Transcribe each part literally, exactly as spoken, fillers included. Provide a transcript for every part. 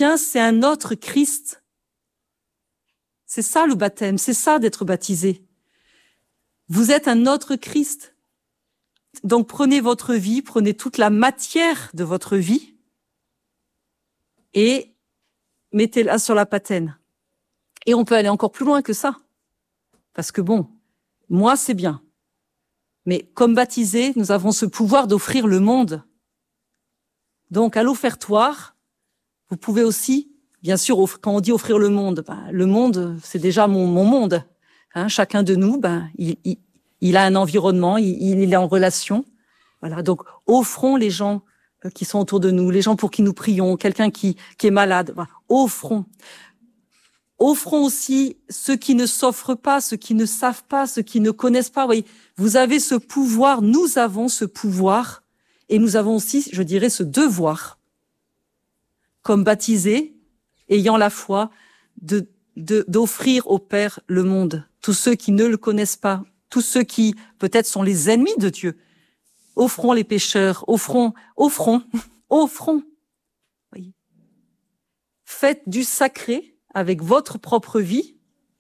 chrétien, c'est un autre Christ. C'est ça le baptême, c'est ça d'être baptisé. Vous êtes un autre Christ. Donc prenez votre vie, prenez toute la matière de votre vie et mettez-la sur la patène. Et on peut aller encore plus loin que ça. Parce que bon, moi c'est bien. Mais comme baptisés, nous avons ce pouvoir d'offrir le monde. Donc à l'offertoire, vous pouvez aussi, bien sûr, quand on dit offrir le monde, ben, le monde, c'est déjà mon, mon monde. Hein, chacun de nous, ben, il, il, il a un environnement, il, il est en relation. Voilà. Donc offrons les gens qui sont autour de nous, les gens pour qui nous prions, quelqu'un qui, qui est malade. Voilà. Offrons. Offrons aussi ceux qui ne s'offrent pas, ceux qui ne savent pas, ceux qui ne connaissent pas. Vous voyez, vous avez ce pouvoir, nous avons ce pouvoir, et nous avons aussi, je dirais, ce devoir, comme baptisés, ayant la foi, de, de, d'offrir au Père le monde. Tous ceux qui ne le connaissent pas, tous ceux qui peut-être sont les ennemis de Dieu. Offrons les pécheurs, offrons, offrons, offrons. Oui. Faites du sacré avec votre propre vie.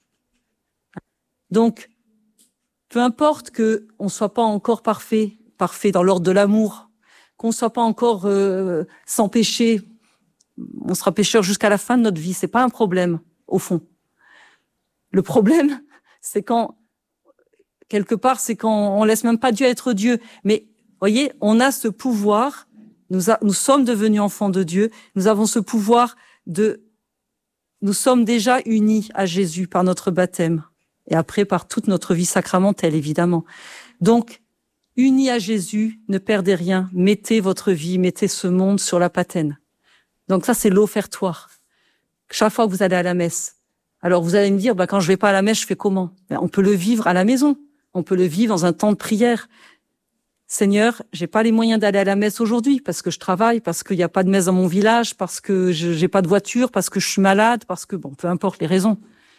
Donc, peu importe que on soit pas encore parfait, parfait dans l'ordre de l'amour, qu'on soit pas encore euh, sans péché, on sera pécheur jusqu'à la fin de notre vie. C'est pas un problème au fond. Le problème, c'est quand quelque part, c'est quand on laisse même pas Dieu être Dieu. Mais voyez, on a ce pouvoir. Nous, a, nous sommes devenus enfants de Dieu. Nous avons ce pouvoir de. Nous sommes déjà unis à Jésus par notre baptême et après par toute notre vie sacramentelle, évidemment. Donc, unis à Jésus, ne perdez rien. Mettez votre vie, mettez ce monde sur la patène. Donc ça, c'est l'offertoire. Chaque fois que vous allez à la messe. Alors vous allez me dire, bah quand je vais pas à la messe, je fais comment? Ben, on peut le vivre à la maison. On peut le vivre dans un temps de prière. Seigneur, j'ai pas les moyens d'aller à la messe aujourd'hui parce que je travaille, parce qu'il n'y a pas de messe dans mon village, parce que je, j'ai pas de voiture, parce que je suis malade, parce que bon, peu importe les raisons.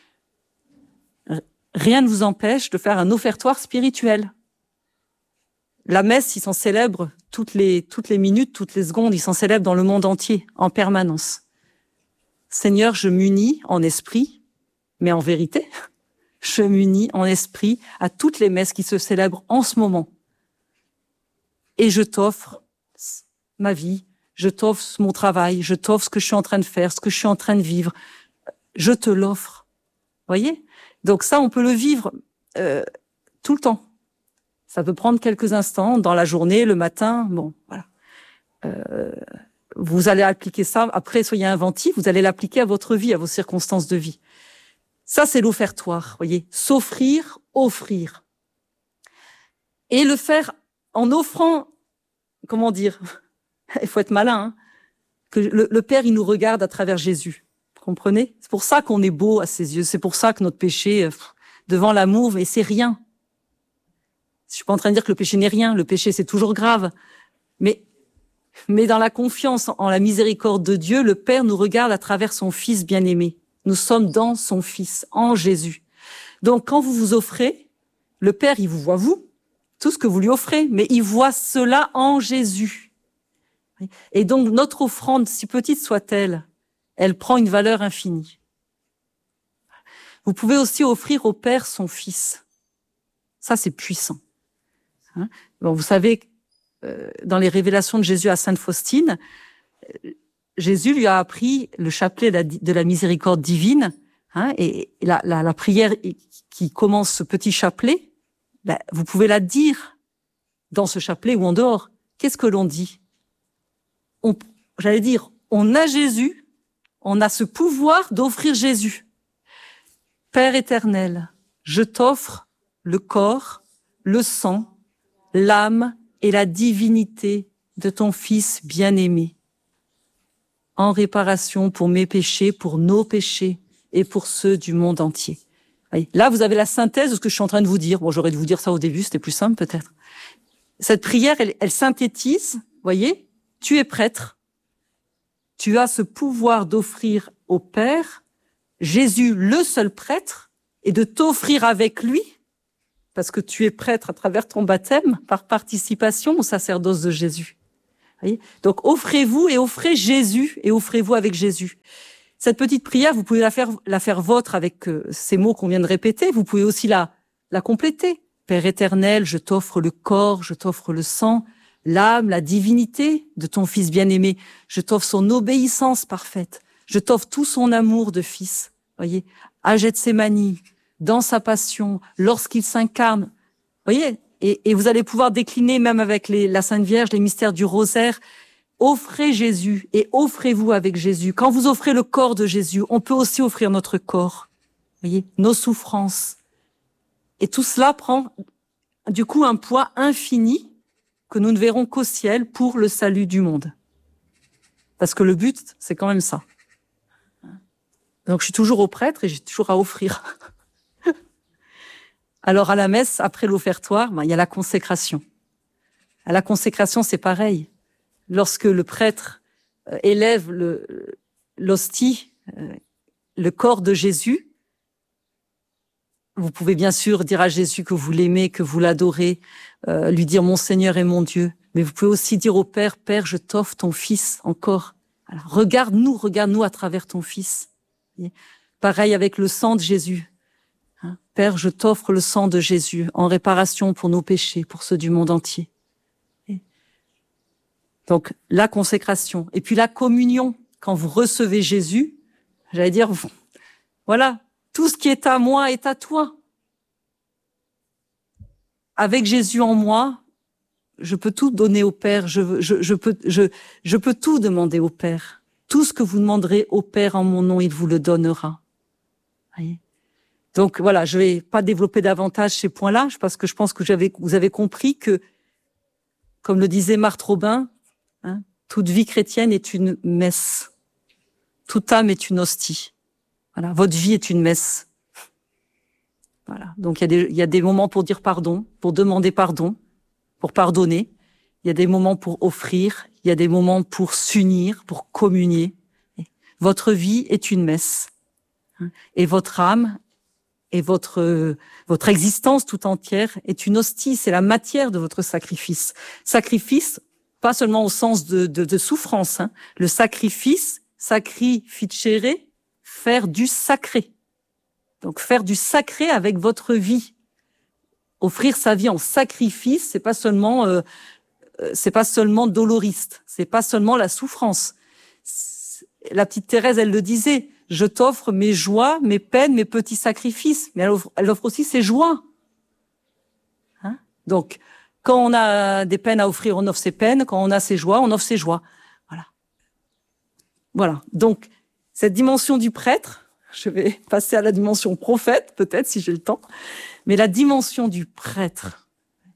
Rien ne vous empêche de faire un offertoire spirituel. La messe, il s'en célèbre toutes les toutes les minutes, toutes les secondes, il s'en célèbre dans le monde entier, en permanence. Seigneur, je m'unis en esprit, mais en vérité, je m'unis en esprit à toutes les messes qui se célèbrent en ce moment. Et je t'offre ma vie, je t'offre mon travail, je t'offre ce que je suis en train de faire, ce que je suis en train de vivre. Je te l'offre. Voyez? Donc ça, on peut le vivre euh, tout le temps. Ça peut prendre quelques instants dans la journée, le matin. Bon, voilà. Euh, vous allez appliquer ça. Après, soyez inventifs. Vous allez l'appliquer à votre vie, à vos circonstances de vie. Ça, c'est l'offertoire. Voyez, s'offrir, offrir, et le faire en offrant. Comment dire? Il faut être malin. Hein, que le, le Père, il nous regarde à travers Jésus. Vous comprenez? C'est pour ça qu'on est beau à ses yeux. C'est pour ça que notre péché, pff, devant l'amour, mais c'est rien. Je suis pas en train de dire que le péché n'est rien. Le péché, c'est toujours grave. Mais, mais dans la confiance en la miséricorde de Dieu, le Père nous regarde à travers son Fils bien-aimé. Nous sommes dans son Fils, en Jésus. Donc, quand vous vous offrez, le Père, il vous voit vous, tout ce que vous lui offrez, mais il voit cela en Jésus. Et donc, notre offrande, si petite soit-elle, elle prend une valeur infinie. Vous pouvez aussi offrir au Père son Fils. Ça, c'est puissant. Hein? Bon, vous savez, euh, dans les révélations de Jésus à Sainte Faustine, euh, Jésus lui a appris le chapelet de la, de la miséricorde divine, hein, et la, la, la prière qui commence ce petit chapelet, ben, vous pouvez la dire dans ce chapelet ou en dehors. Qu'est-ce que l'on dit? On, j'allais dire, on a Jésus, on a ce pouvoir d'offrir Jésus. Père éternel, je t'offre le corps, le sang, l'âme et la divinité de ton Fils bien-aimé, en réparation pour mes péchés, pour nos péchés et pour ceux du monde entier. Là, vous avez la synthèse de ce que je suis en train de vous dire. Bon, j'aurais dû vous dire ça au début, c'était plus simple peut-être. Cette prière, elle, elle synthétise, voyez, tu es prêtre, tu as ce pouvoir d'offrir au Père, Jésus le seul prêtre, et de t'offrir avec lui, parce que tu es prêtre à travers ton baptême, par participation au sacerdoce de Jésus. Voyez, donc offrez-vous et offrez Jésus et offrez-vous avec Jésus. Cette petite prière, vous pouvez la faire, la faire vôtre avec euh, ces mots qu'on vient de répéter. Vous pouvez aussi la, la compléter. Père éternel, je t'offre le corps, je t'offre le sang, l'âme, la divinité de ton Fils bien-aimé. Je t'offre son obéissance parfaite. Je t'offre tout son amour de Fils. Voyez, à Gethsémani, dans sa passion, lorsqu'il s'incarne. Voyez, et, et vous allez pouvoir décliner même avec les, la Sainte Vierge, les mystères du rosaire. Offrez Jésus et offrez-vous avec Jésus. Quand vous offrez le corps de Jésus, on peut aussi offrir notre corps. Voyez, nos souffrances. Et tout cela prend du coup un poids infini que nous ne verrons qu'au ciel pour le salut du monde. Parce que le but, c'est quand même ça. Donc je suis toujours au prêtre et j'ai toujours à offrir. Alors à la messe, après l'offertoire, ben, il y a la consécration. À la consécration, c'est pareil. Lorsque le prêtre euh, élève le, l'hostie, euh, le corps de Jésus, vous pouvez bien sûr dire à Jésus que vous l'aimez, que vous l'adorez, euh, lui dire « Mon Seigneur et mon Dieu ». Mais vous pouvez aussi dire au Père « Père, je t'offre ton Fils encore. Alors, regarde-nous, regarde-nous à travers ton Fils. » Pareil avec le sang de Jésus. Hein, Père, je t'offre le sang de Jésus en réparation pour nos péchés, pour ceux du monde entier. Donc, la consécration. Et puis la communion, quand vous recevez Jésus, j'allais dire, voilà, tout ce qui est à moi est à toi. Avec Jésus en moi, je peux tout donner au Père, je, je, je, peux, je, je peux tout demander au Père. Tout ce que vous demanderez au Père en mon nom, il vous le donnera. Voyez. Donc voilà, je vais pas développer davantage ces points-là, parce que je pense que j'avais, vous avez compris que, comme le disait Marthe Robin, hein, toute vie chrétienne est une messe. Toute âme est une hostie. Voilà, votre vie est une messe. Voilà. Donc il y a des, il y a des moments pour dire pardon, pour demander pardon, pour pardonner. Il y a des moments pour offrir. Il y a des moments pour s'unir, pour communier. Votre vie est une messe. Et votre âme et votre, votre existence tout entière est une hostie. C'est la matière de votre sacrifice. Sacrifice, pas seulement au sens de, de, de souffrance. Hein. Le sacrifice, sacrificere, faire du sacré. Donc faire du sacré avec votre vie. Offrir sa vie en sacrifice, c'est pas seulement euh, c'est pas seulement doloriste, c'est pas seulement la souffrance. La petite Thérèse, elle le disait, je t'offre mes joies, mes peines, mes petits sacrifices, mais elle offre, elle offre aussi ses joies. Hein? Donc, quand on a des peines à offrir, on offre ses peines, quand on a ses joies, on offre ses joies. Voilà. Voilà. Donc, cette dimension du prêtre, je vais passer à la dimension prophète, peut-être, si j'ai le temps, mais la dimension du prêtre,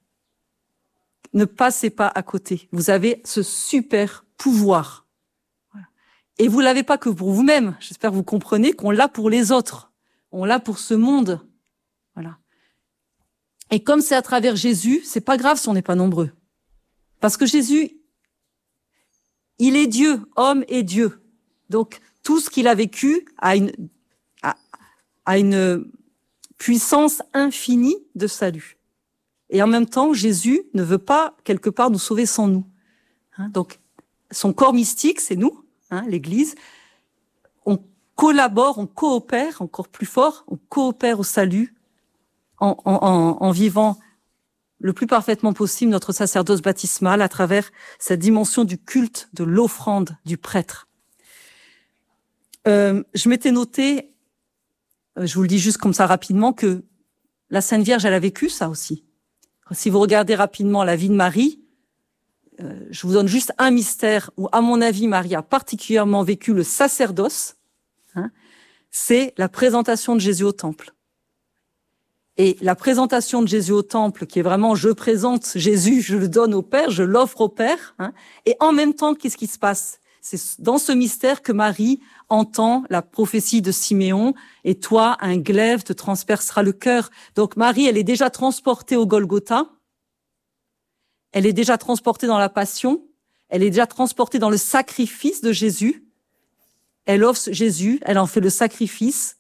ne passez pas à côté. Vous avez ce super pouvoir. Voilà. Et vous l'avez pas que pour vous-même. J'espère que vous comprenez qu'on l'a pour les autres. On l'a pour ce monde. Voilà. Et comme c'est à travers Jésus, c'est pas grave si on n'est pas nombreux. Parce que Jésus, il est Dieu, homme et Dieu. Donc, tout ce qu'il a vécu a une, a, a une puissance infinie de salut. Et en même temps, Jésus ne veut pas, quelque part, nous sauver sans nous. Hein, donc, son corps mystique, c'est nous, hein, l'Église. On collabore, on coopère, encore plus fort, on coopère au salut en, en, en, en vivant le plus parfaitement possible notre sacerdoce baptismal à travers cette dimension du culte, de l'offrande du prêtre. Euh, je m'étais noté, je vous le dis juste comme ça rapidement, que la Sainte Vierge, elle a vécu ça aussi. Si vous regardez rapidement la vie de Marie, euh, je vous donne juste un mystère où, à mon avis, Marie a particulièrement vécu le sacerdoce, hein, c'est la présentation de Jésus au temple. Et la présentation de Jésus au temple, qui est vraiment « je présente Jésus, je le donne au Père, je l'offre au Père hein, », et en même temps, qu'est-ce qui se passe? C'est dans ce mystère que Marie entend la prophétie de Siméon « Et toi, un glaive te transpercera le cœur ». Donc Marie, elle est déjà transportée au Golgotha, elle est déjà transportée dans la passion, elle est déjà transportée dans le sacrifice de Jésus. Elle offre Jésus, elle en fait le sacrifice,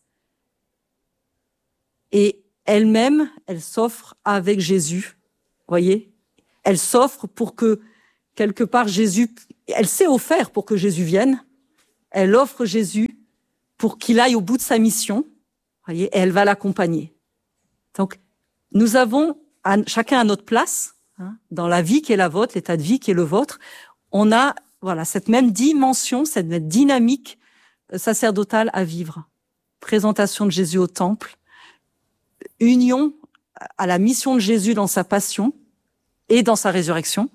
et elle-même, elle s'offre avec Jésus, voyez. Elle s'offre pour que, quelque part, Jésus, elle s'est offerte pour que Jésus vienne. Elle offre Jésus pour qu'il aille au bout de sa mission. Voyez, et elle va l'accompagner. Donc, nous avons à, chacun à notre place, hein, dans la vie qui est la vôtre, l'état de vie qui est le vôtre. On a, voilà, cette même dimension, cette même dynamique sacerdotale à vivre. Présentation de Jésus au temple, union à la mission de Jésus dans sa passion et dans sa résurrection,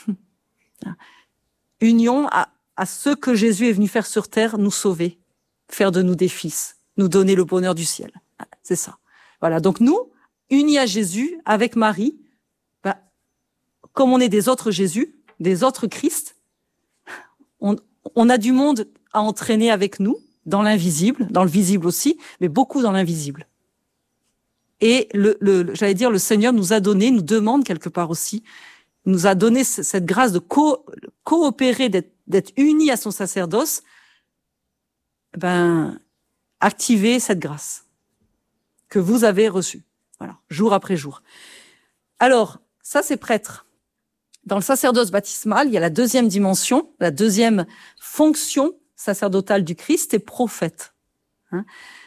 union à, à ce que Jésus est venu faire sur terre, nous sauver, faire de nous des fils, nous donner le bonheur du ciel. C'est ça. Voilà. Donc nous, unis à Jésus, avec Marie, ben, comme on est des autres Jésus, des autres Christ, on, on a du monde à entraîner avec nous, dans l'invisible, dans le visible aussi, mais beaucoup dans l'invisible. Et le, le, j'allais dire, le Seigneur nous a donné, nous demande quelque part aussi, nous a donné cette grâce de co- coopérer, d'être, d'être unis à son sacerdoce. Ben, activer cette grâce que vous avez reçue, voilà, jour après jour. Alors, ça c'est prêtre. Dans le sacerdoce baptismal, il y a la deuxième dimension, la deuxième fonction sacerdotale du Christ, c'est prophète. Hein?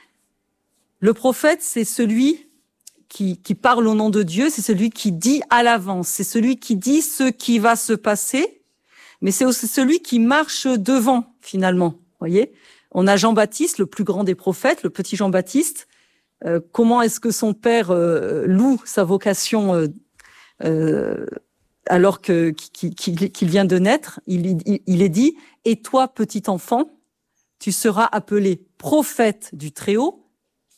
Le prophète, c'est celui qui, qui parle au nom de Dieu, c'est celui qui dit à l'avance, c'est celui qui dit ce qui va se passer, mais c'est aussi celui qui marche devant, finalement. Voyez, on a Jean-Baptiste, le plus grand des prophètes, le petit Jean-Baptiste. Euh, comment est-ce que son père euh, loue sa vocation euh, euh, alors que qu'il, qu'il, qu'il vient de naître? Il, il, il est dit, et toi, petit enfant, tu seras appelé prophète du Très-Haut,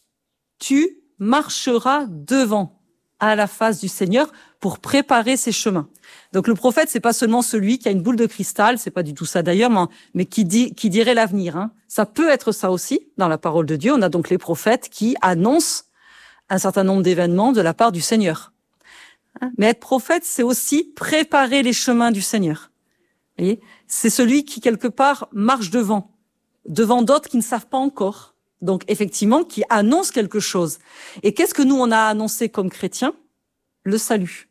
tu marchera devant à la face du Seigneur pour préparer ses chemins. Donc le prophète, c'est pas seulement celui qui a une boule de cristal, c'est pas du tout ça d'ailleurs, mais, mais qui dit, qui dirait l'avenir. Hein. Ça peut être ça aussi dans la parole de Dieu. On a donc les prophètes qui annoncent un certain nombre d'événements de la part du Seigneur. Hein. Mais être prophète, c'est aussi préparer les chemins du Seigneur. Vous voyez, c'est celui qui quelque part marche devant, devant d'autres qui ne savent pas encore. Donc, effectivement, qui annonce quelque chose. Et qu'est-ce que nous, on a annoncé comme chrétiens? Le salut.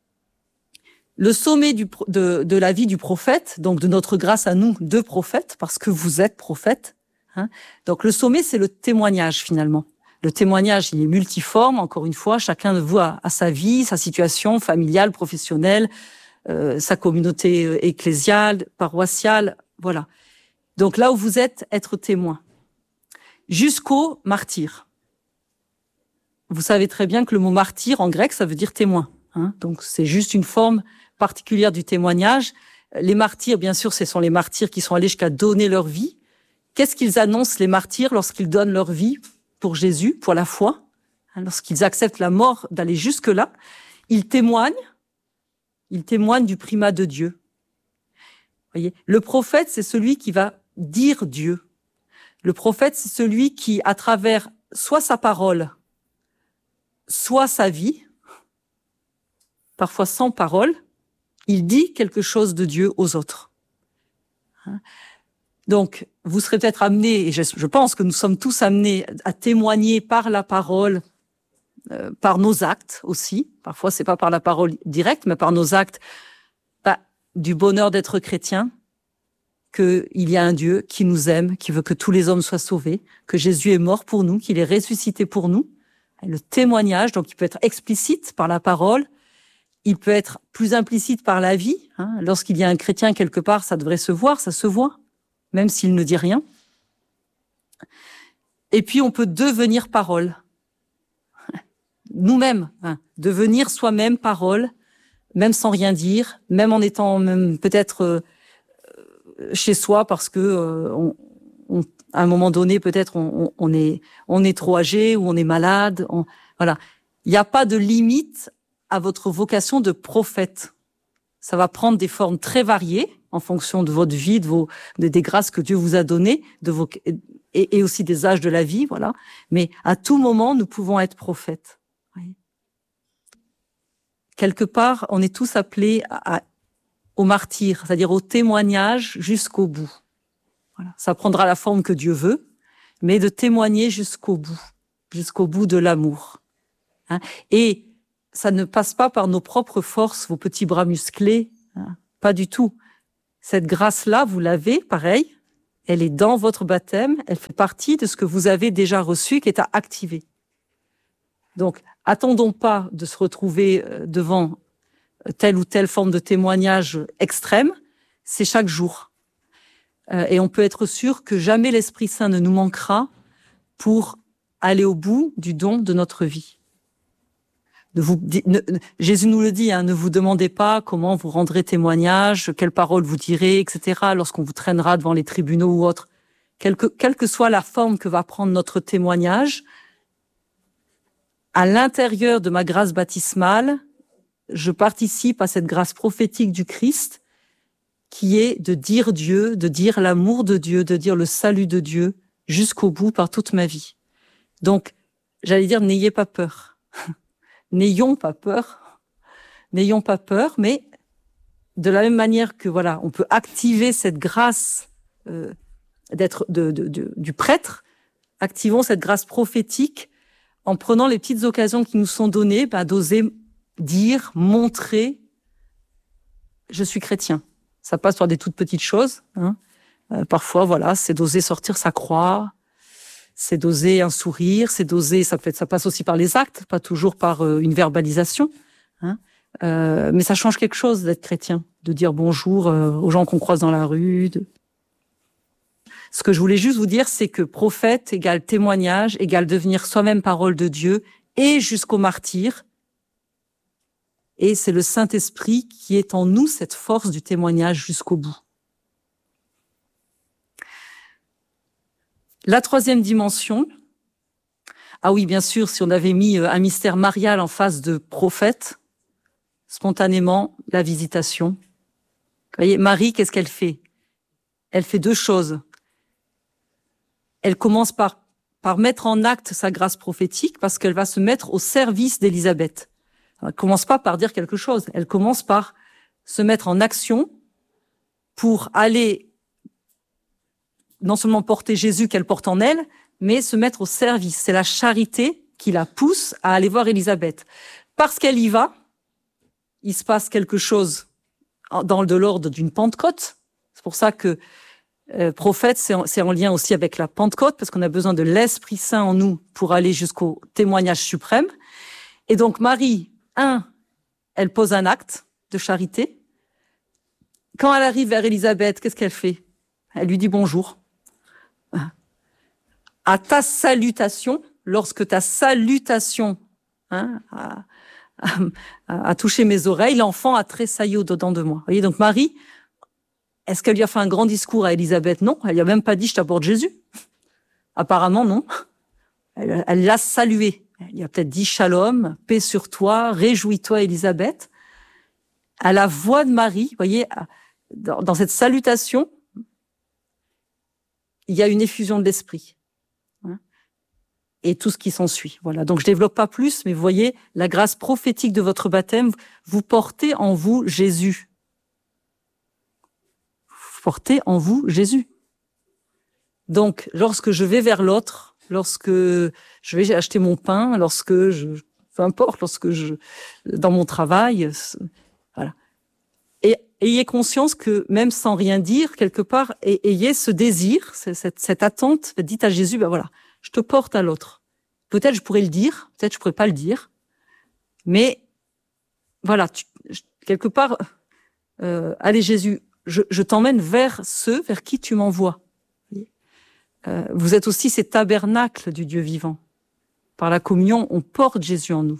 Le sommet du, de, de la vie du prophète, donc de notre grâce à nous, deux prophètes, parce que vous êtes prophètes. Hein. Donc, le sommet, c'est le témoignage, finalement. Le témoignage, il est multiforme, encore une fois. Chacun de vous a, a sa vie, sa situation familiale, professionnelle, euh, sa communauté ecclésiale, paroissiale, voilà. Donc, là où vous êtes, être témoin. Jusqu'au martyr. Vous savez très bien que le mot martyr en grec, ça veut dire témoin. Hein. Donc c'est juste une forme particulière du témoignage. Les martyrs, bien sûr, ce sont les martyrs qui sont allés jusqu'à donner leur vie. Qu'est-ce qu'ils annoncent, les martyrs, lorsqu'ils donnent leur vie pour Jésus, pour la foi, hein, lorsqu'ils acceptent la mort, d'aller jusque-là? Ils témoignent, ils témoignent du primat de Dieu. Voyez, le prophète, c'est celui qui va dire Dieu. Le prophète, c'est celui qui, à travers soit sa parole, soit sa vie, parfois sans parole, il dit quelque chose de Dieu aux autres. Donc, vous serez peut-être amenés, et je, je pense que nous sommes tous amenés à témoigner par la parole, euh, par nos actes aussi. Parfois, c'est pas par la parole directe, mais par nos actes, bah, du bonheur d'être chrétien, qu'il y a un Dieu qui nous aime, qui veut que tous les hommes soient sauvés, que Jésus est mort pour nous, qu'il est ressuscité pour nous. Le témoignage, donc il peut être explicite par la parole, il peut être plus implicite par la vie. Hein. Lorsqu'il y a un chrétien quelque part, ça devrait se voir, ça se voit, même s'il ne dit rien. Et puis on peut devenir parole. Nous-mêmes, hein, devenir soi-même parole, même sans rien dire, même en étant même peut-être... Euh, chez soi parce que euh, on, on, à un moment donné peut-être on, on, on est on est trop âgé ou on est malade. On, voilà, il n'y a pas de limite à votre vocation de prophète. Ça va prendre des formes très variées en fonction de votre vie, de vos de, des grâces que Dieu vous a données, de vos et, et aussi des âges de la vie, voilà. Mais à tout moment, nous pouvons être prophètes. Oui. Quelque part, on est tous appelés à, à au martyr, c'est-à-dire au témoignage jusqu'au bout. Voilà. Ça prendra la forme que Dieu veut, mais de témoigner jusqu'au bout, jusqu'au bout de l'amour. Hein. Et ça ne passe pas par nos propres forces, vos petits bras musclés, hein, Pas du tout. Cette grâce-là, vous l'avez, pareil, elle est dans votre baptême, elle fait partie de ce que vous avez déjà reçu, qui est à activer. Donc, attendons pas de se retrouver devant telle ou telle forme de témoignage extrême, c'est chaque jour. Euh, et on peut être sûr que jamais l'Esprit Saint ne nous manquera pour aller au bout du don de notre vie. Ne vous, ne, Jésus nous le dit, hein, ne vous demandez pas comment vous rendrez témoignage, quelles paroles vous direz, et cetera, lorsqu'on vous traînera devant les tribunaux ou autres. Quelle que, quelle que soit la forme que va prendre notre témoignage, à l'intérieur de ma grâce baptismale, je participe à cette grâce prophétique du Christ qui est de dire Dieu, de dire l'amour de Dieu, de dire le salut de Dieu jusqu'au bout par toute ma vie. Donc, j'allais dire, n'ayez pas peur. N'ayons pas peur. N'ayons pas peur, mais de la même manière que, voilà, on peut activer cette grâce euh, d'être de, de, de, du prêtre, activons cette grâce prophétique en prenant les petites occasions qui nous sont données, bah, d'oser dire, montrer, je suis chrétien. Ça passe par des toutes petites choses. Hein. Euh, parfois, voilà, c'est d'oser sortir sa croix, c'est d'oser un sourire, c'est d'oser. Ça fait, ça passe aussi par les actes, pas toujours par euh, une verbalisation. Hein. Euh, mais ça change quelque chose d'être chrétien, de dire bonjour euh, aux gens qu'on croise dans la rue. De... Ce que je voulais juste vous dire, c'est que prophète égale témoignage, égale devenir soi-même parole de Dieu, et jusqu'au martyr. Et c'est le Saint-Esprit qui est en nous cette force du témoignage jusqu'au bout. La troisième dimension, ah oui, bien sûr, si on avait mis un mystère marial en face de prophète, spontanément, la visitation. Vous voyez, Marie, qu'est-ce qu'elle fait? Elle fait deux choses. Elle commence par, par mettre en acte sa grâce prophétique parce qu'elle va se mettre au service d'Élisabeth. Elle commence pas par dire quelque chose, elle commence par se mettre en action pour aller non seulement porter Jésus qu'elle porte en elle, mais se mettre au service. C'est la charité qui la pousse à aller voir Élisabeth. Parce qu'elle y va, il se passe quelque chose dans de l'ordre d'une Pentecôte. C'est pour ça que euh, prophète, c'est en, c'est en lien aussi avec la Pentecôte, parce qu'on a besoin de l'Esprit Saint en nous pour aller jusqu'au témoignage suprême. Et donc Marie, un, elle pose un acte de charité. Quand elle arrive vers Élisabeth, qu'est-ce qu'elle fait? Elle lui dit bonjour. À ta salutation, lorsque ta salutation hein, a, a, a touché mes oreilles, l'enfant a tressailli au-dedans de moi. Vous voyez, donc Marie, est-ce qu'elle lui a fait un grand discours à Élisabeth? Non, elle lui a même pas dit « je t'apporte Jésus ». Apparemment, non. Elle, elle l'a salué. Elle lui a peut-être dit « shalom, paix sur toi, réjouis-toi Élisabeth ». À la voix de Marie, vous voyez, dans, dans cette salutation, il y a une effusion de l'esprit. Et tout ce qui s'ensuit. Voilà. Donc, je développe pas plus, mais vous voyez, la grâce prophétique de votre baptême, vous portez en vous Jésus. Vous portez en vous Jésus. Donc, lorsque je vais vers l'autre, lorsque je vais acheter mon pain, lorsque je, peu importe, lorsque je, dans mon travail, voilà. Et ayez conscience que même sans rien dire, quelque part, ayez ce désir, cette, cette attente, dites à Jésus, ben voilà, je te porte à l'autre. Peut-être je pourrais le dire, peut-être je pourrais pas le dire, mais voilà, tu, quelque part, euh, allez Jésus, je, je t'emmène vers ceux vers qui tu m'envoies. Euh, vous êtes aussi ces tabernacles du Dieu vivant. Par la communion, on porte Jésus en nous.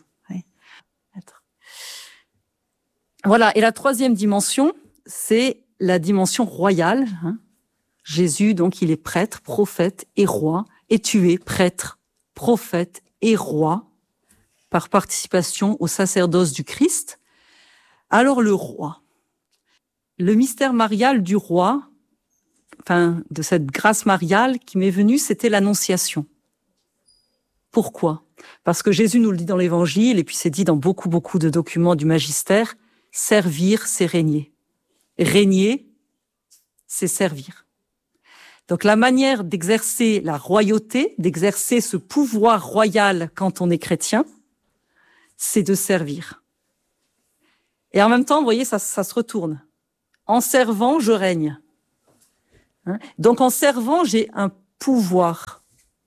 Voilà, et la troisième dimension, c'est la dimension royale. Hein. Jésus, donc, il est prêtre, prophète et roi. Et tu es prêtre, prophète et roi par participation au sacerdoce du Christ. Alors le roi, le mystère marial du roi, enfin de cette grâce mariale qui m'est venue, c'était l'annonciation. Pourquoi? Parce que Jésus nous le dit dans l'Évangile et puis c'est dit dans beaucoup beaucoup de documents du magistère, servir c'est régner. Régner, c'est servir. Donc la manière d'exercer la royauté, d'exercer ce pouvoir royal quand on est chrétien, c'est de servir. Et en même temps, vous voyez, ça, ça se retourne. En servant, je règne. Hein? Donc en servant, j'ai un pouvoir.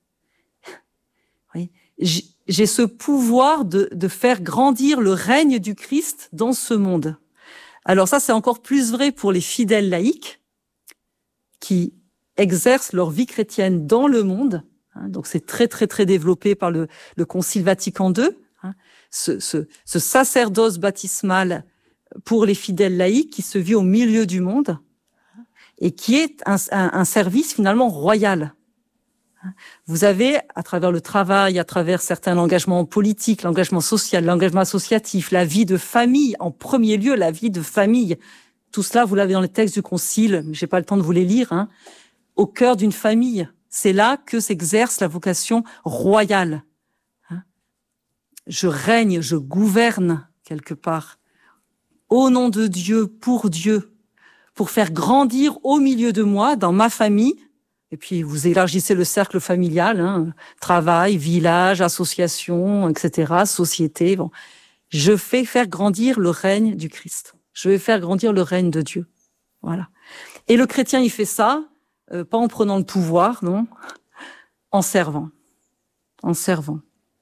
Oui. J'ai ce pouvoir de, de faire grandir le règne du Christ dans ce monde. Alors ça, c'est encore plus vrai pour les fidèles laïcs qui exercent leur vie chrétienne dans le monde. Hein, donc c'est très très très développé par le, le Concile Vatican deux. Hein, ce, ce, ce sacerdoce baptismal pour les fidèles laïcs qui se vit au milieu du monde et qui est un, un, un service finalement royal. Vous avez, à travers le travail, à travers certains engagements politiques, l'engagement social, l'engagement associatif, la vie de famille, en premier lieu, la vie de famille. Tout cela, vous l'avez dans les textes du Concile, mais j'ai pas le temps de vous les lire, hein. Au cœur d'une famille, c'est là que s'exerce la vocation royale. Hein. Je règne, je gouverne, quelque part, au nom de Dieu, pour Dieu, pour faire grandir au milieu de moi, dans ma famille. Et puis, vous élargissez le cercle familial, hein, travail, village, association, et cetera, société. Bon, je fais faire grandir le règne du Christ. Je vais faire grandir le règne de Dieu. Voilà. Et le chrétien, il fait ça, euh, pas en prenant le pouvoir, non, en servant. En servant.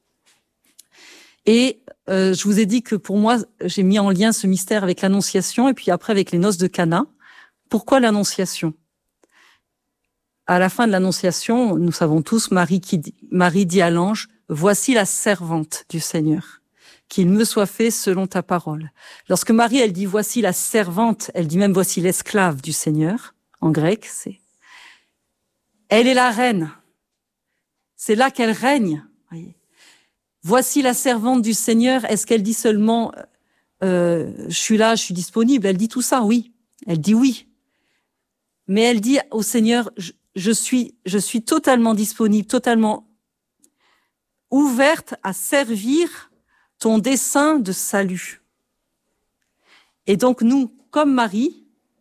Et euh, je vous ai dit que pour moi, j'ai mis en lien ce mystère avec l'Annonciation et puis après avec les noces de Cana. Pourquoi l'Annonciation ? À la fin de l'Annonciation, nous savons tous, Marie, qui dit, Marie dit à l'ange, « Voici la servante du Seigneur, qu'il me soit fait selon ta parole. » Lorsque Marie, elle dit « Voici la servante », elle dit même « Voici l'esclave du Seigneur », en grec, c'est... Elle est la reine. C'est là qu'elle règne. Voyez. Voici la servante du Seigneur. Est-ce qu'elle dit seulement euh, « Je suis là, je suis disponible ». Elle dit tout ça, oui. Elle dit oui. Mais elle dit au Seigneur « Je, je suis, je suis totalement disponible, totalement ouverte à servir ton dessein de salut. » Et donc nous, comme Marie,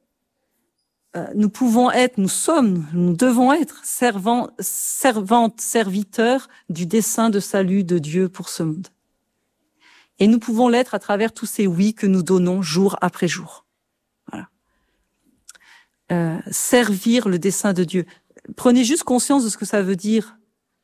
euh, nous pouvons être, nous sommes, nous devons être servants, servantes, serviteurs du dessein de salut de Dieu pour ce monde. Et nous pouvons l'être à travers tous ces oui que nous donnons jour après jour. Voilà. Euh, servir le dessein de Dieu. Prenez juste conscience de ce que ça veut dire.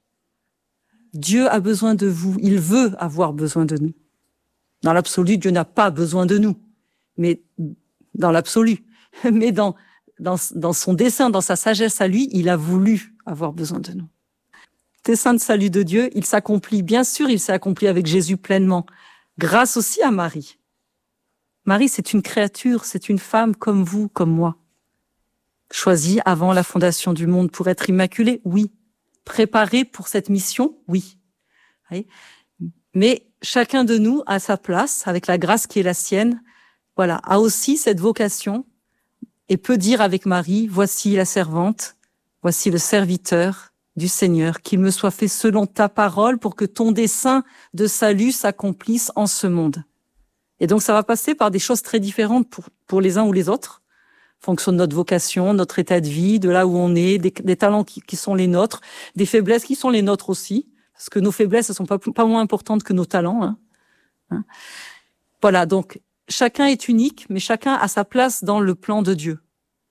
Dieu a besoin de vous. Il veut avoir besoin de nous. Dans l'absolu, Dieu n'a pas besoin de nous. Mais dans l'absolu. Mais dans, dans, dans son dessein, dans sa sagesse à lui, il a voulu avoir besoin de nous. Le dessein de salut de Dieu, il s'accomplit. Bien sûr, il s'est accompli avec Jésus pleinement. Grâce aussi à Marie. Marie, c'est une créature, c'est une femme comme vous, comme moi. Choisie avant la fondation du monde pour être immaculée, oui. Préparée pour cette mission, oui. oui. Mais chacun de nous, à sa place, avec la grâce qui est la sienne, voilà, a aussi cette vocation et peut dire avec Marie, voici la servante, voici le serviteur du Seigneur, qu'il me soit fait selon ta parole pour que ton dessein de salut s'accomplisse en ce monde. Et donc ça va passer par des choses très différentes pour, pour les uns ou les autres, fonction de notre vocation, notre état de vie, de là où on est, des, des talents qui, qui sont les nôtres, des faiblesses qui sont les nôtres aussi, parce que nos faiblesses ne sont pas, pas moins importantes que nos talents. Hein. Hein. Voilà, donc chacun est unique, mais chacun a sa place dans le plan de Dieu.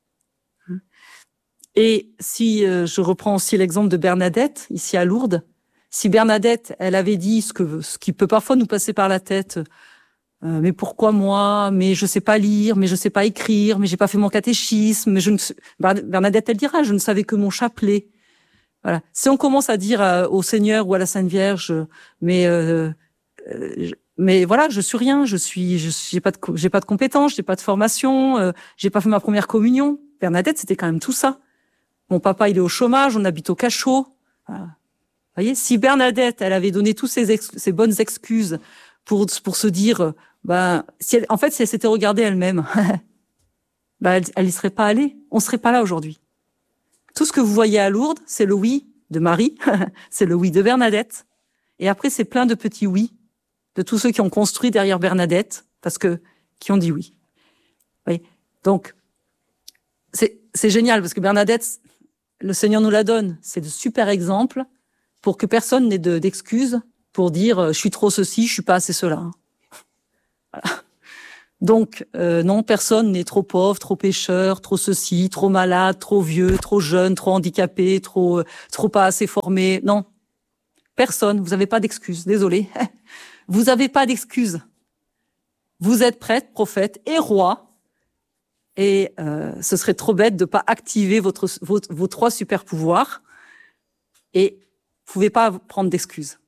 Et si euh, je reprends aussi l'exemple de Bernadette, ici à Lourdes, si Bernadette, elle avait dit ce, que, ce qui peut parfois nous passer par la tête, Euh, mais pourquoi moi? Mais je sais pas lire, mais je sais pas écrire, mais j'ai pas fait mon catéchisme. Mais je ne... Bernadette, elle dira, je ne savais que mon chapelet. Voilà. Si on commence à dire euh, au Seigneur ou à la Sainte Vierge, mais euh, euh, mais voilà, je suis rien, je suis, je j'ai pas de, j'ai pas de compétences, j'ai pas de formation, euh, j'ai pas fait ma première communion. Bernadette, c'était quand même tout ça. Mon papa, il est au chômage, on habite au cachot. Voilà. Vous voyez, si Bernadette, elle avait donné toutes ces, ex... ces bonnes excuses pour pour se dire, ben, si elle, en fait, si elle s'était regardée elle-même, ben, elle, elle y serait pas allée. On serait pas là aujourd'hui. Tout ce que vous voyez à Lourdes, c'est le oui de Marie, c'est le oui de Bernadette, et après c'est plein de petits oui de tous ceux qui ont construit derrière Bernadette, parce que qui ont dit oui. Oui. Donc c'est c'est génial parce que Bernadette, le Seigneur nous la donne. C'est de super exemples pour que personne n'ait de, d'excuses pour dire euh, je suis trop ceci, je suis pas assez cela. Voilà. Donc, euh, non, personne n'est trop pauvre, trop pécheur, trop ceci, trop malade, trop vieux, trop jeune, trop handicapé, trop, trop pas assez formé. Non, personne. Vous n'avez pas d'excuses. Désolé. Vous n'avez pas d'excuses. Vous êtes prêtre, prophète et roi. Et euh, ce serait trop bête de pas activer votre, vos, vos trois super pouvoirs. Et vous pouvez pas prendre d'excuses.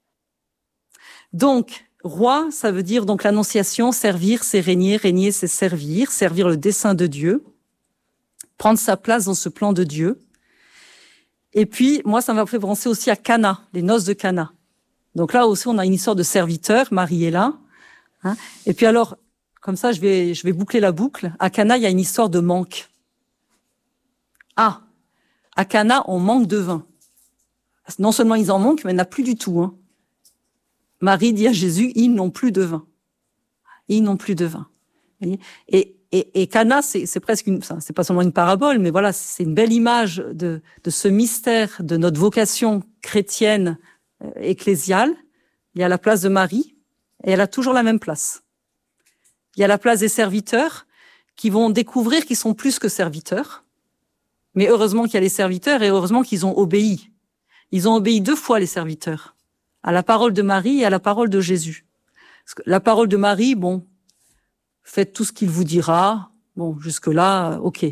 Donc, roi, ça veut dire donc l'annonciation, servir, c'est régner, régner, c'est servir, servir le dessein de Dieu, prendre sa place dans ce plan de Dieu. Et puis, moi, ça m'a fait penser aussi à Cana, les noces de Cana. Donc là aussi, on a une histoire de serviteur, Marie est là. Hein. Et puis alors, comme ça, je vais, je vais boucler la boucle. À Cana, il y a une histoire de manque. Ah, à Cana, on manque de vin. Non seulement ils en manquent, mais il n'y en a plus du tout. Hein. Marie dit à Jésus, ils n'ont plus de vin. Ils n'ont plus de vin. Et, et, et Cana, c'est, c'est presque une, c'est pas seulement une parabole, mais voilà, c'est une belle image de, de ce mystère de notre vocation chrétienne euh, ecclésiale. Il y a la place de Marie, et elle a toujours la même place. Il y a la place des serviteurs qui vont découvrir qu'ils sont plus que serviteurs. Mais heureusement qu'il y a les serviteurs et heureusement qu'ils ont obéi. Ils ont obéi deux fois, les serviteurs. À la parole de Marie et à la parole de Jésus. Parce que la parole de Marie, bon, faites tout ce qu'il vous dira. Bon, jusque-là, ok.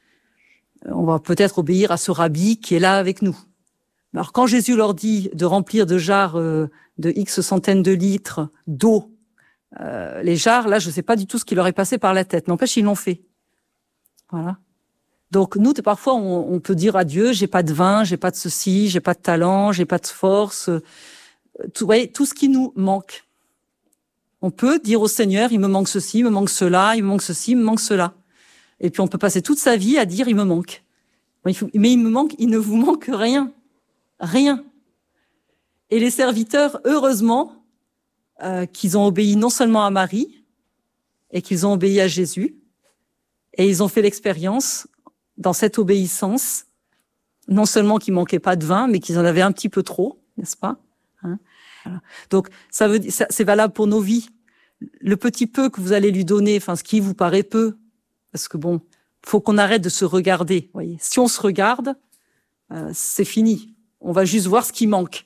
On va peut-être obéir à ce rabbi qui est là avec nous. Alors quand Jésus leur dit de remplir de jarres euh, de X centaines de litres d'eau, euh, les jarres, là, je sais pas du tout ce qui leur est passé par la tête. N'empêche, ils l'ont fait. Voilà. Donc nous, parfois, on, on peut dire à Dieu, j'ai pas de vin, j'ai pas de ceci, j'ai pas de talent, j'ai pas de force. Tout, vous voyez, tout ce qui nous manque. On peut dire au Seigneur, il me manque ceci, il me manque cela, il me manque ceci, il me manque cela. Et puis on peut passer toute sa vie à dire, il me manque. Mais il me manque, il ne vous manque rien. Rien. Et les serviteurs, heureusement, euh, qu'ils ont obéi non seulement à Marie, et qu'ils ont obéi à Jésus, et ils ont fait l'expérience, dans cette obéissance, non seulement qu'il manquait pas de vin, mais qu'ils en avaient un petit peu trop, n'est-ce pas? Hein, voilà. Donc, ça veut dire, ça, c'est valable pour nos vies. Le petit peu que vous allez lui donner, enfin, ce qui vous paraît peu, parce que bon, faut qu'on arrête de se regarder. Voyez, si on se regarde, euh, c'est fini. On va juste voir ce qui manque,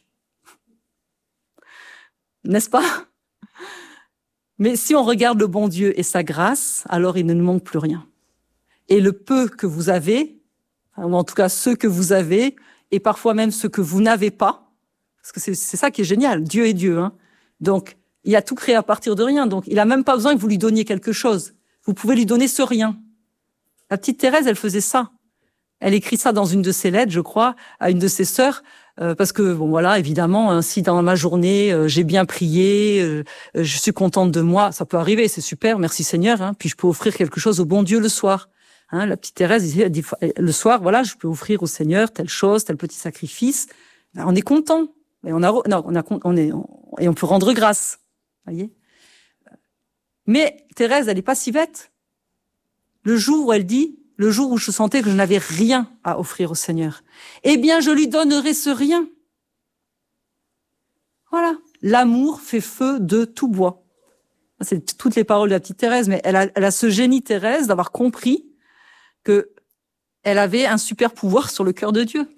n'est-ce pas? Mais si on regarde le bon Dieu et sa grâce, alors il ne nous manque plus rien. Et le peu que vous avez, ou en tout cas ceux que vous avez, et parfois même ceux que vous n'avez pas, parce que c'est, c'est ça qui est génial, Dieu est Dieu. Hein. Donc, il a tout créé à partir de rien, donc il a même pas besoin que vous lui donniez quelque chose. Vous pouvez lui donner ce rien. La petite Thérèse, elle faisait ça. Elle écrit ça dans une de ses lettres, je crois, à une de ses sœurs, euh, parce que, bon voilà, évidemment, hein, si dans ma journée, euh, j'ai bien prié, euh, je suis contente de moi, ça peut arriver, c'est super, merci Seigneur, hein, puis je peux offrir quelque chose au bon Dieu le soir. Hein, la petite Thérèse, elle dit, le soir, voilà, je peux offrir au Seigneur telle chose, tel petit sacrifice. Ben, on est content. Et on a, non, on a, on est, on, et on peut rendre grâce. Voyez. Mais Thérèse, elle est pas si bête. Le jour où elle dit, le jour où je sentais que je n'avais rien à offrir au Seigneur, eh bien, je lui donnerai ce rien. Voilà. L'amour fait feu de tout bois. C'est toutes les paroles de la petite Thérèse, mais elle a, elle a ce génie Thérèse d'avoir compris que elle avait un super pouvoir sur le cœur de Dieu.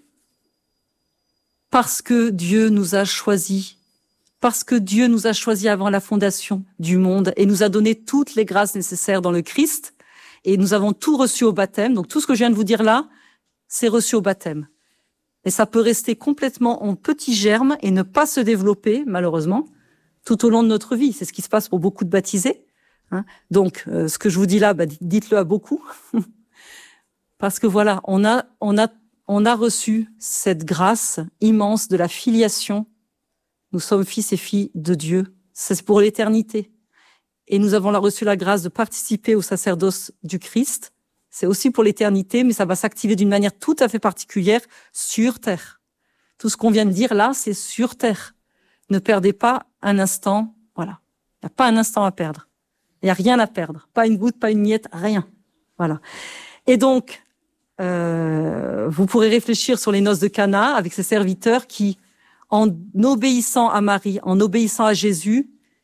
Parce que Dieu nous a choisis, parce que Dieu nous a choisis avant la fondation du monde et nous a donné toutes les grâces nécessaires dans le Christ, et nous avons tout reçu au baptême. Donc tout ce que je viens de vous dire là, c'est reçu au baptême. Et ça peut rester complètement en petit germe et ne pas se développer, malheureusement, tout au long de notre vie. C'est ce qui se passe pour beaucoup de baptisés. Hein. Donc, euh, ce que je vous dis là, bah, dites-le à beaucoup. Parce que voilà, on a, on a, on a reçu cette grâce immense de la filiation. Nous sommes fils et filles de Dieu. C'est pour l'éternité. Et nous avons reçu la grâce de participer au sacerdoce du Christ. C'est aussi pour l'éternité, mais ça va s'activer d'une manière tout à fait particulière sur terre. Tout ce qu'on vient de dire là, c'est sur terre. Ne perdez pas un instant. Voilà. Il n'y a pas un instant à perdre. Il n'y a rien à perdre. Pas une goutte, pas une miette, rien. Voilà. Et donc, Euh, vous pourrez réfléchir sur les noces de Cana avec ces serviteurs qui, en obéissant à Marie, en obéissant à Jésus,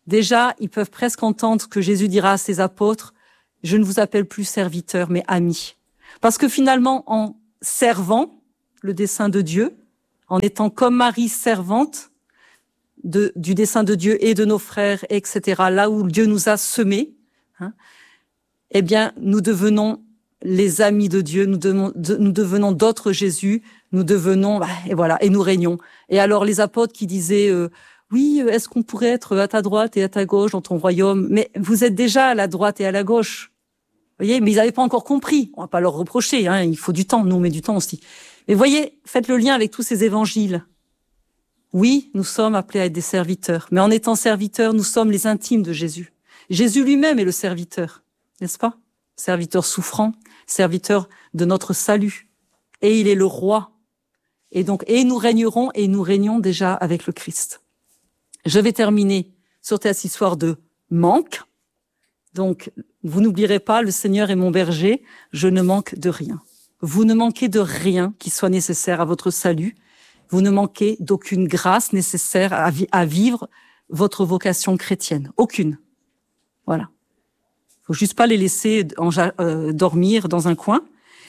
déjà, ils peuvent presque entendre que Jésus dira à ses apôtres, « Je ne vous appelle plus serviteurs, mais amis. » Parce que finalement, en servant le dessein de Dieu, en étant comme Marie servante de, du dessein de Dieu et de nos frères, et cetera, là où Dieu nous a semés, hein, eh bien, nous devenons les amis de Dieu, nous, devenons, de, nous devenons d'autres Jésus, nous devenons, et voilà, et nous régnons. Et alors, les apôtres qui disaient, euh, oui, est-ce qu'on pourrait être à ta droite et à ta gauche dans ton royaume? Mais vous êtes déjà à la droite et à la gauche. Vous voyez, mais ils n'avaient pas encore compris. On va pas leur reprocher, hein, il faut du temps, nous on met du temps aussi. Mais voyez, faites le lien avec tous ces évangiles. Oui, nous sommes appelés à être des serviteurs, mais en étant serviteurs, nous sommes les intimes de Jésus. Jésus lui-même est le serviteur, n'est-ce pas? Serviteur souffrant, serviteur de notre salut. Et il est le roi. Et donc, et nous régnerons, et nous régnons déjà avec le Christ. Je vais terminer sur cette histoire de manque. Donc, vous n'oublierez pas, le Seigneur est mon berger, je ne manque de rien. Vous ne manquez de rien qui soit nécessaire à votre salut. Vous ne manquez d'aucune grâce nécessaire à, vi- à vivre votre vocation chrétienne. Aucune. Voilà. Faut juste pas les laisser en, euh, dormir dans un coin.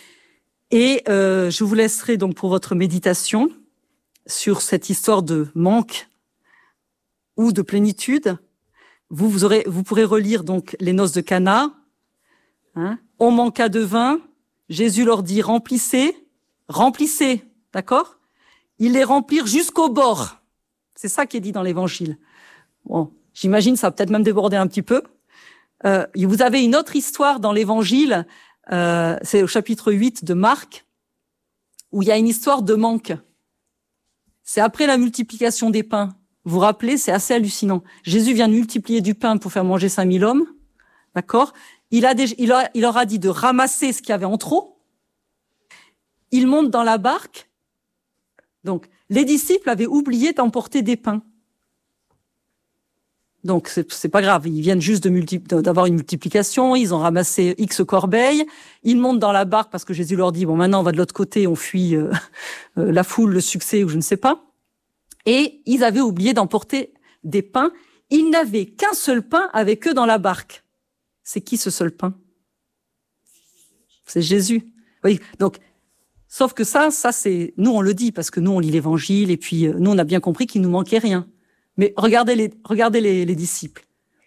Et euh, je vous laisserai donc pour votre méditation sur cette histoire de manque ou de plénitude. Vous, vous aurez, vous pourrez relire donc les noces de Cana. Hein. On manqua de vin. Jésus leur dit remplissez, remplissez, d'accord? Ils les remplirent jusqu'au bord. C'est ça qui est dit dans l'Évangile. Bon, j'imagine ça va peut-être même déborder un petit peu. Euh, vous avez une autre histoire dans l'Évangile, euh, c'est au chapitre huit de Marc, où il y a une histoire de manque. C'est après la multiplication des pains. Vous vous rappelez, c'est assez hallucinant. Jésus vient de multiplier du pain pour faire manger cinq mille hommes, d'accord? Il a déjà, il, a, il leur a dit de ramasser ce qu'il y avait en trop. Il monte dans la barque. Donc, les disciples avaient oublié d'emporter des pains. Donc, c'est, c'est pas grave. Ils viennent juste de multi, d'avoir une multiplication. Ils ont ramassé X corbeilles. Ils montent dans la barque parce que Jésus leur dit, bon, maintenant, on va de l'autre côté, on fuit euh, euh, la foule, le succès ou je ne sais pas. Et ils avaient oublié d'emporter des pains. Ils n'avaient qu'un seul pain avec eux dans la barque. C'est qui ce seul pain? C'est Jésus. Oui, donc, sauf que ça, ça c'est, nous on le dit parce que nous on lit l'Évangile et puis euh, nous on a bien compris qu'il nous manquait rien. Mais regardez les, regardez les, les disciples.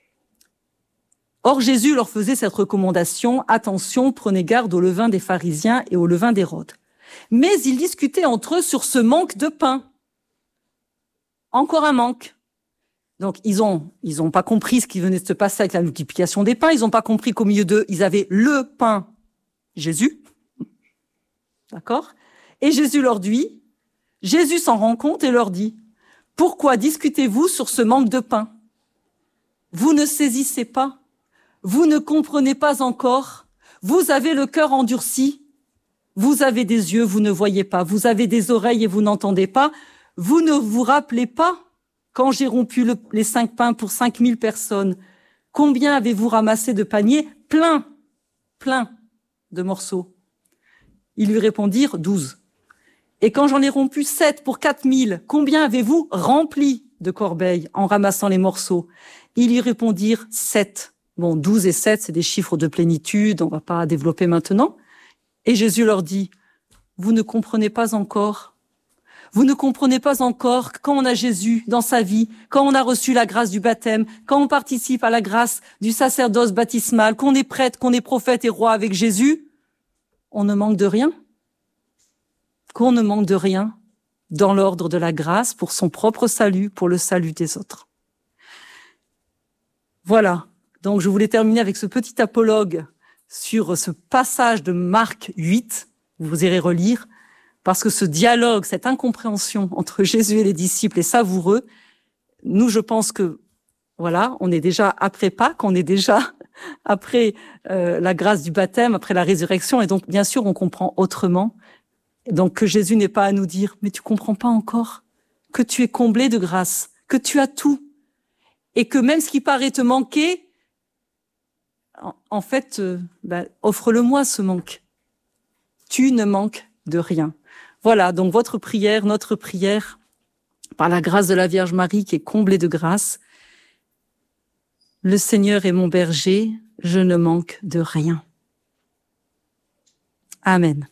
Or Jésus leur faisait cette recommandation, attention, prenez garde au levain des pharisiens et au levain d'Hérode. Mais ils discutaient entre eux sur ce manque de pain. Encore un manque. Donc, ils ont, ils ont pas compris ce qui venait de se passer avec la multiplication des pains. Ils ont pas compris qu'au milieu d'eux, ils avaient le pain, Jésus. D'accord? Et Jésus leur dit, Jésus s'en rend compte et leur dit, pourquoi discutez-vous sur ce manque de pain? Vous ne saisissez pas. Vous ne comprenez pas encore. Vous avez le cœur endurci. Vous avez des yeux, vous ne voyez pas. Vous avez des oreilles et vous n'entendez pas. Vous ne vous rappelez pas quand j'ai rompu le, les cinq pains pour cinq mille personnes, combien avez-vous ramassé de paniers? Plein, plein de morceaux. Ils lui répondirent douze. Et quand j'en ai rompu sept pour quatre mille, combien avez-vous rempli de corbeilles en ramassant les morceaux? Ils lui répondirent sept. Bon, douze et sept, c'est des chiffres de plénitude, on va pas développer maintenant. Et Jésus leur dit, vous ne comprenez pas encore. Vous ne comprenez pas encore que quand on a Jésus dans sa vie, quand on a reçu la grâce du baptême, quand on participe à la grâce du sacerdoce baptismal, qu'on est prêtre, qu'on est prophète et roi avec Jésus, on ne manque de rien. Qu'on ne manque de rien dans l'ordre de la grâce pour son propre salut, pour le salut des autres. Voilà. Donc, je voulais terminer avec ce petit apologue sur ce passage de Marc huit. Vous irez relire. Parce que ce dialogue, cette incompréhension entre Jésus et les disciples est savoureux. Nous, je pense que, voilà, on est déjà après Pâques, on est déjà après euh, la grâce du baptême, après la résurrection, et donc, bien sûr, on comprend autrement. Donc, que Jésus n'est pas à nous dire, mais tu comprends pas encore, que tu es comblé de grâce, que tu as tout, et que même ce qui paraît te manquer, en, en fait, euh, ben, offre-le-moi ce manque. Tu ne manques de rien. Voilà, donc votre prière, notre prière, par la grâce de la Vierge Marie qui est comblée de grâce, Le Seigneur est mon berger, je ne manque de rien. Amen.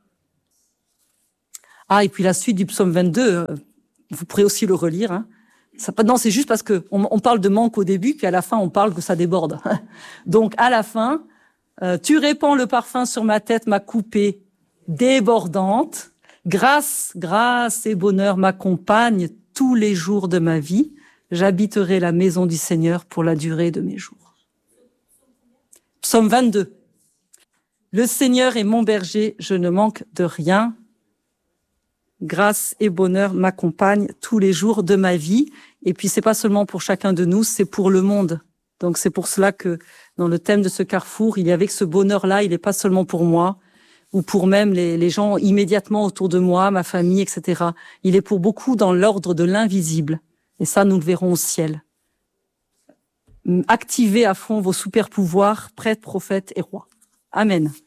Ah, et puis la suite du psaume vingt-deux, vous pourrez aussi le relire. Hein. Ça, non, c'est juste parce que on, on parle de manque au début, puis à la fin, on parle que ça déborde. Donc, à la fin, euh, tu répands le parfum sur ma tête, ma coupée débordante. Grâce, grâce et bonheur m'accompagnent tous les jours de ma vie. J'habiterai la maison du Seigneur pour la durée de mes jours. Psaume vingt-deux. Le Seigneur est mon berger, je ne manque de rien. Grâce et bonheur m'accompagnent tous les jours de ma vie. Et puis, c'est pas seulement pour chacun de nous, c'est pour le monde. Donc, c'est pour cela que dans le thème de ce carrefour, il y avait que ce bonheur-là, il n'est pas seulement pour moi, ou pour même les, les gens immédiatement autour de moi, ma famille, et cetera. Il est pour beaucoup dans l'ordre de l'invisible. Et ça, nous le verrons au ciel. Activez à fond vos super pouvoirs, prêtres, prophètes et rois. Amen.